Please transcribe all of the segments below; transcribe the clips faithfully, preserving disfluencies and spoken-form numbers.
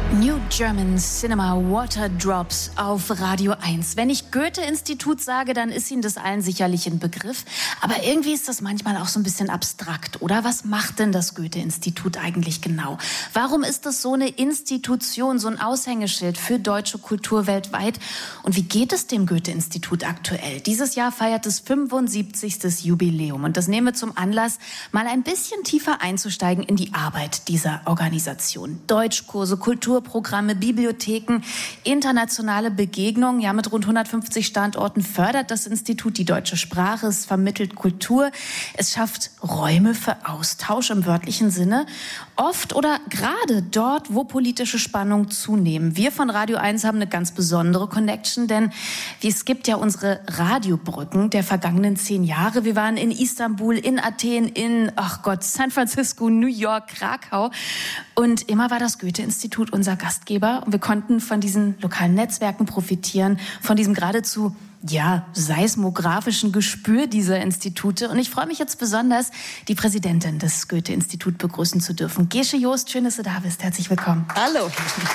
New German Cinema Waterdrops auf Radio eins. Wenn ich Goethe-Institut sage, dann ist Ihnen das allen sicherlich ein Begriff. Aber irgendwie ist das manchmal auch so ein bisschen abstrakt, oder? Was macht denn das Goethe-Institut eigentlich genau? Warum ist das so eine Institution, so ein Aushängeschild für deutsche Kultur weltweit? Und wie geht es dem Goethe-Institut aktuell? Dieses Jahr feiert es fünfundsiebzigste Jubiläum. Und das nehmen wir zum Anlass, mal ein bisschen tiefer einzusteigen in die Arbeit dieser Organisation. Deutschkurse, Kultur Programme, Bibliotheken, internationale Begegnungen. Ja, mit rund hundertfünfzig Standorten fördert das Institut die deutsche Sprache, es vermittelt Kultur, es schafft Räume für Austausch im wörtlichen Sinne. Oft oder gerade dort, wo politische Spannungen zunehmen. Wir von Radio eins haben eine ganz besondere Connection, denn es gibt ja unsere Radiobrücken der vergangenen zehn Jahre. Wir waren in Istanbul, in Athen, in, ach Gott, San Francisco, New York, Krakau. Und immer war das Goethe-Institut unser Gastgeber. Und wir konnten von diesen lokalen Netzwerken profitieren, von diesem geradezu, ja, seismografischen Gespür dieser Institute. Und ich freue mich jetzt besonders, die Präsidentin des Goethe-Instituts begrüßen zu dürfen. Gesche Joost, schön, dass du da bist. Herzlich willkommen. Hallo.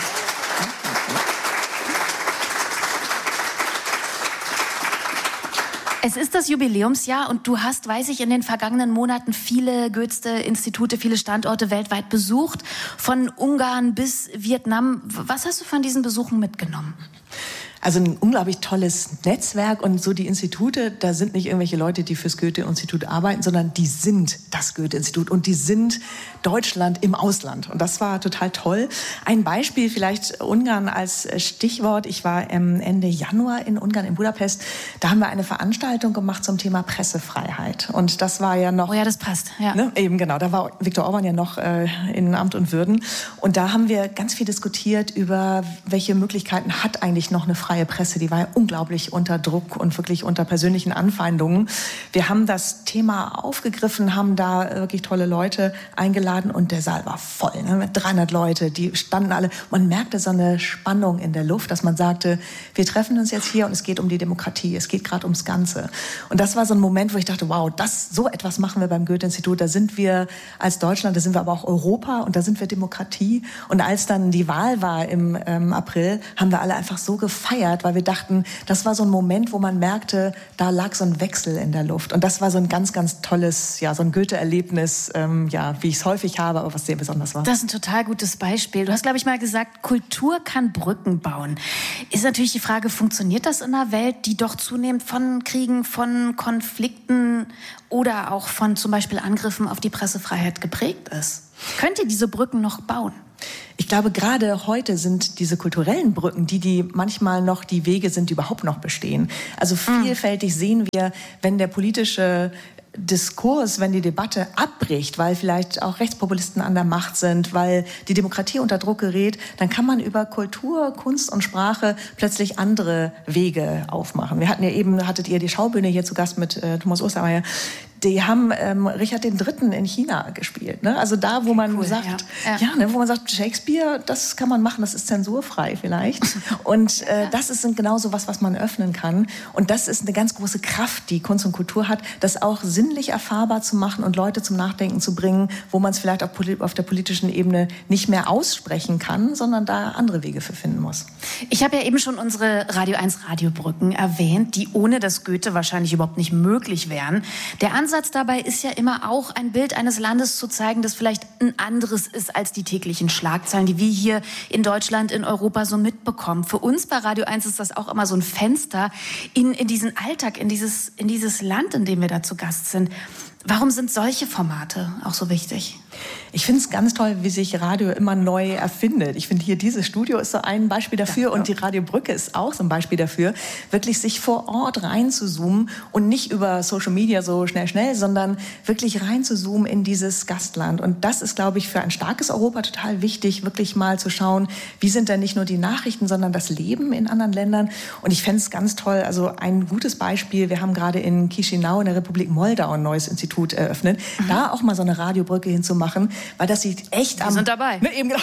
Es ist das Jubiläumsjahr und du hast, weiß ich, in den vergangenen Monaten viele Goethe-Institute, viele Standorte weltweit besucht, von Ungarn bis Vietnam. Was hast du von diesen Besuchen mitgenommen? Also ein unglaublich tolles Netzwerk und so die Institute, da sind nicht irgendwelche Leute, die fürs Goethe-Institut arbeiten, sondern die sind das Goethe-Institut und die sind Deutschland im Ausland. Und das war total toll. Ein Beispiel vielleicht Ungarn als Stichwort. Ich war Ende Januar in Ungarn, in Budapest. Da haben wir eine Veranstaltung gemacht zum Thema Pressefreiheit. Und das war ja noch... Oh ja, das passt. Ja. Ne, eben genau, da war Viktor Orban ja noch äh, in Amt und Würden. Und da haben wir ganz viel diskutiert über, welche Möglichkeiten hat eigentlich noch eine freie Presse, die war ja unglaublich unter Druck und wirklich unter persönlichen Anfeindungen. Wir haben das Thema aufgegriffen, haben da wirklich tolle Leute eingeladen und der Saal war voll, ne, mit dreihundert Leute, die standen alle. Man merkte so eine Spannung in der Luft, dass man sagte, wir treffen uns jetzt hier und es geht um die Demokratie, es geht gerade ums Ganze. Und das war so ein Moment, wo ich dachte, wow, das, so etwas machen wir beim Goethe-Institut, da sind wir als Deutschland, da sind wir aber auch Europa und da sind wir Demokratie. Und als dann die Wahl war im ähm, April, haben wir alle einfach so gefeiert, weil wir dachten, das war so ein Moment, wo man merkte, da lag so ein Wechsel in der Luft. Und das war so ein ganz, ganz tolles, ja, so ein Goethe-Erlebnis, ähm, ja, wie ich es häufig habe, aber was sehr besonders war. Das ist ein total gutes Beispiel. Du hast, glaube ich, mal gesagt, Kultur kann Brücken bauen. Ist natürlich die Frage, funktioniert das in einer Welt, die doch zunehmend von Kriegen, von Konflikten oder auch von zum Beispiel Angriffen auf die Pressefreiheit geprägt ist? Könnt ihr diese Brücken noch bauen? Ich glaube, gerade heute sind diese kulturellen Brücken, die, die manchmal noch die Wege sind, die überhaupt noch bestehen. Also vielfältig sehen wir, wenn der politische Diskurs, wenn die Debatte abbricht, weil vielleicht auch Rechtspopulisten an der Macht sind, weil die Demokratie unter Druck gerät, dann kann man über Kultur, Kunst und Sprache plötzlich andere Wege aufmachen. Wir hatten ja eben, hattet ihr die Schaubühne hier zu Gast mit äh, Thomas Ostermeier. Die haben ähm, Richard den Dritten in China gespielt. Ne? Also da, wo man cool, sagt, ja, ja. Ja, ne, wo man sagt, Shakespeare, das kann man machen, das ist zensurfrei vielleicht. Und äh, ja. das ist genau so was, was man öffnen kann. Und das ist eine ganz große Kraft, die Kunst und Kultur hat, das auch sinnlich erfahrbar zu machen und Leute zum Nachdenken zu bringen, wo man es vielleicht auf, auf der politischen Ebene nicht mehr aussprechen kann, sondern da andere Wege für finden muss. Ich habe ja eben schon unsere Radio eins Radiobrücken erwähnt, die ohne das Goethe wahrscheinlich überhaupt nicht möglich wären. Der Ansatz dabei ist ja immer auch, ein Bild eines Landes zu zeigen, das vielleicht ein anderes ist als die täglichen Schlagzeilen, die wir hier in Deutschland, in Europa so mitbekommen. Für uns bei Radio eins ist das auch immer so ein Fenster in, in diesen Alltag, in dieses, in dieses Land, in dem wir da zu Gast sind. Warum sind solche Formate auch so wichtig? Ich finde es ganz toll, wie sich Radio immer neu erfindet. Ich finde hier dieses Studio ist so ein Beispiel dafür, ja, und die Radiobrücke ist auch so ein Beispiel dafür, wirklich sich vor Ort reinzuzoomen und nicht über Social Media so schnell, schnell, sondern wirklich reinzuzoomen in dieses Gastland. Und das ist, glaube ich, für ein starkes Europa total wichtig, wirklich mal zu schauen, wie sind denn nicht nur die Nachrichten, sondern das Leben in anderen Ländern. Und ich fände es ganz toll, also ein gutes Beispiel, wir haben gerade in Chișinău in der Republik Moldau ein neues Institut eröffnet, mhm. da auch mal so eine Radiobrücke hinzumachen, weil das sieht echt am... Wir sind dabei. Ne, eben genau.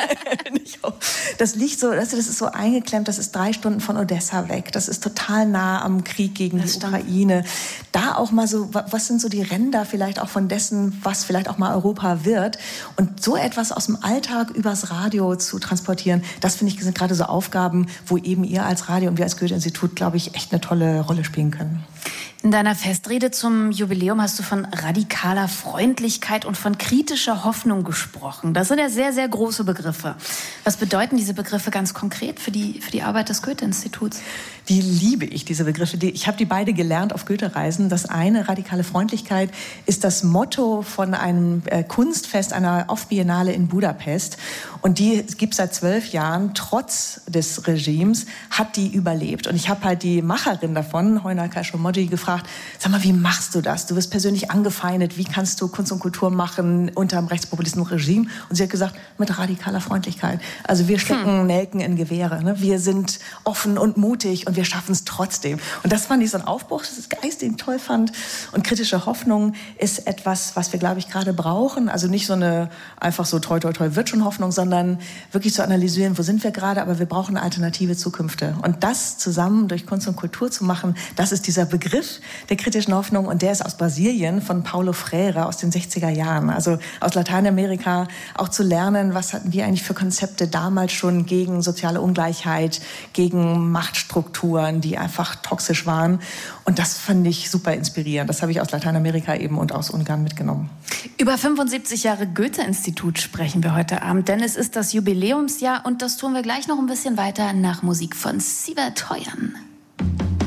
Das liegt so, das ist so eingeklemmt, das ist drei Stunden von Odessa weg, das ist total nah am Krieg gegen das die stimmt. Ukraine. da auch mal so, was sind so die Ränder vielleicht auch von dessen, was vielleicht auch mal Europa wird. Und so etwas aus dem Alltag übers Radio zu transportieren, das finde ich, sind gerade so Aufgaben, wo eben ihr als Radio und wir als Goethe-Institut, glaube ich, echt eine tolle Rolle spielen können. In deiner Festrede zum Jubiläum hast du von radikaler Freundlichkeit und von kritischer Hoffnung gesprochen. Das sind ja sehr, sehr große Begriffe. Was bedeuten diese Begriffe ganz konkret für die, für die Arbeit des Goethe-Instituts? Die liebe ich, diese Begriffe. Die, ich habe die beide gelernt auf Goethe-Reisen. Das eine, radikale Freundlichkeit, ist das Motto von einem äh, Kunstfest, einer Off-Biennale in Budapest. Und die gibt es seit zwölf Jahren, trotz des Regimes, hat die überlebt. Und ich habe halt die Macherin davon, Heuna Khashoggi, gefragt, sag mal, wie machst du das? Du wirst persönlich angefeindet. Wie kannst du Kunst und Kultur machen unter einem rechtspopulistischen Regime? Und sie hat gesagt, mit radikaler Freundlichkeit. Also wir stecken hm. Nelken in Gewehre. Ne? Wir sind offen und mutig und wir schaffen es trotzdem. Und das fand ich so ein Aufbruch, das ist Geist, den ich toll fand. Und kritische Hoffnung ist etwas, was wir, glaube ich, gerade brauchen. Also nicht so eine einfach so toi, toi, toi, wird schon Hoffnung, sondern wirklich zu analysieren, wo sind wir gerade, aber wir brauchen alternative Zukünfte. Und das zusammen durch Kunst und Kultur zu machen, das ist dieser Begriff der kritischen Hoffnung. Und der ist aus Brasilien von Paulo Freire aus den sechziger Jahren. Also aus Lateinamerika auch zu lernen, was hatten wir eigentlich für Konzepte damals schon gegen soziale Ungleichheit, gegen Machtstrukturen, die einfach toxisch waren. Und das fand ich super inspirierend. Das habe ich aus Lateinamerika eben und aus Ungarn mitgenommen. Über fünfundsiebzig Jahre Goethe-Institut sprechen wir heute Abend, denn es ist das Jubiläumsjahr und das tun wir gleich noch ein bisschen weiter nach Musik von Sievert Høyen.